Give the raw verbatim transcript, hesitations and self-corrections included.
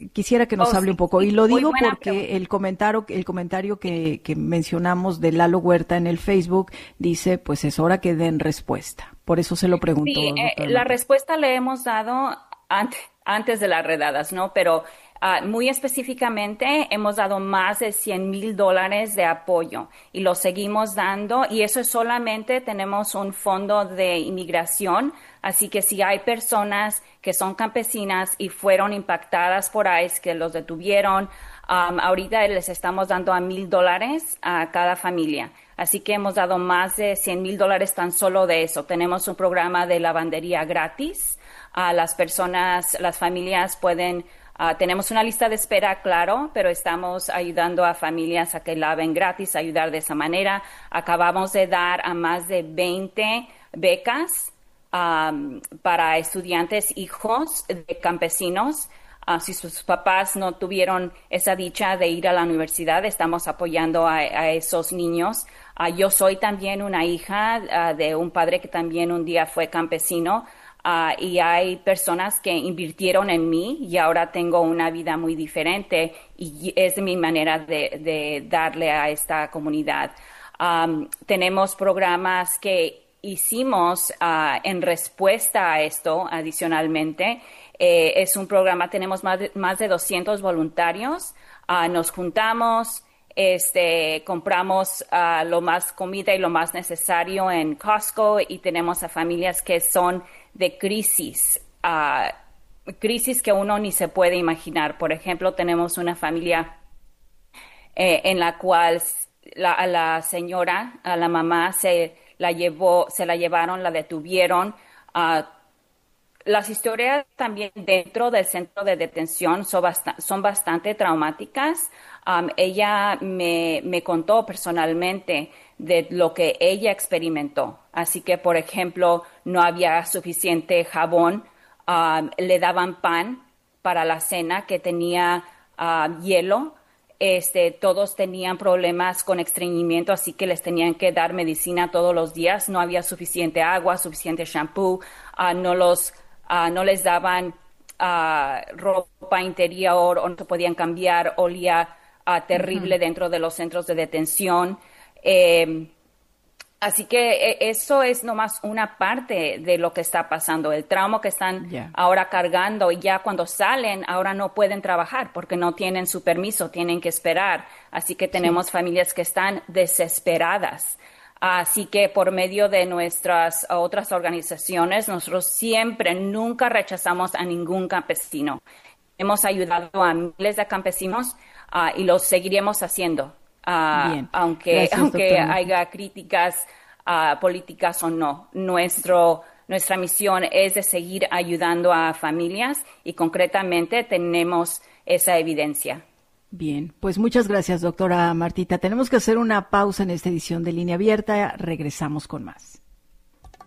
quisiera que nos Oh, hable sí, un poco. sí, Y lo muy digo buena porque pregunta. el comentario, el comentario que, que mencionamos de Lalo Huerta en el Facebook dice, pues es hora que den respuesta. Por eso se lo Sí, pregunto, eh, doctora la Martita. respuesta le hemos dado ante- antes de las redadas, ¿no? Pero ah, muy específicamente hemos dado más de cien mil dólares de apoyo y lo seguimos dando y eso es solamente tenemos un fondo de inmigración, así que si hay personas que son campesinas y fueron impactadas por ICE, que los detuvieron, um, ahorita les estamos dando a mil dólares a cada familia. Así que hemos dado más de cien mil dólares tan solo de eso. Tenemos un programa de lavandería gratis. A las personas, las familias pueden, uh, tenemos una lista de espera, claro, pero estamos ayudando a familias a que laven gratis, ayudar de esa manera. Acabamos de dar a más de veinte becas um, para estudiantes hijos de campesinos. Uh, si sus papás no tuvieron esa dicha de ir a la universidad, estamos apoyando a, a esos niños. Uh, yo soy también una hija uh, de un padre que también un día fue campesino uh, y hay personas que invirtieron en mí y ahora tengo una vida muy diferente y es mi manera de, de darle a esta comunidad. Um, tenemos programas que hicimos uh, en respuesta a esto adicionalmente. Eh, es un programa, tenemos más de, más de doscientos voluntarios, uh, nos juntamos, este, compramos uh, lo más comida y lo más necesario en Costco y tenemos a familias que son de crisis, uh, crisis que uno ni se puede imaginar. Por ejemplo, tenemos una familia eh, en la cual la, a la señora, a la mamá, se la llevó, se la llevaron, la detuvieron. Uh, las historias también dentro del centro de detención son, bast son bastante traumáticas. Um, ella me, me contó personalmente de lo que ella experimentó. Así que, por ejemplo, no había suficiente jabón, um, le daban pan para la cena que tenía uh, hielo. Este, todos tenían problemas con estreñimiento, así que les tenían que dar medicina todos los días. No había suficiente agua, suficiente shampoo, uh, no los, uh, no les daban uh, ropa interior o no se podían cambiar, olía uh, terrible Uh-huh. dentro de los centros de detención. Eh, Así que eh, eso es nomás una parte de lo que está pasando, el trauma que están Ya. ahora cargando y ya cuando salen ahora no pueden trabajar porque no tienen su permiso, tienen que esperar. Así que Sí. tenemos familias que están desesperadas. Así que por medio de nuestras otras organizaciones, nosotros siempre, nunca rechazamos a ningún campesino. Hemos ayudado a miles de campesinos uh, y lo seguiremos haciendo. Uh, Bien. aunque, Gracias, aunque doctora Martita. haya críticas uh, políticas o no. Nuestro, nuestra misión es de seguir ayudando a familias y concretamente tenemos esa evidencia. Bien, pues muchas gracias, doctora Martita. Tenemos que hacer una pausa en esta edición de Línea Abierta. Regresamos con más.